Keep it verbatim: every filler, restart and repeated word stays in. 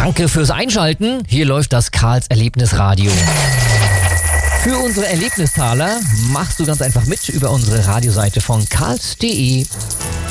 Danke fürs Einschalten. Hier läuft das Karls Erlebnisradio. Für unsere Erlebnistaler machst du ganz einfach mit über unsere Radioseite von karls punkt de.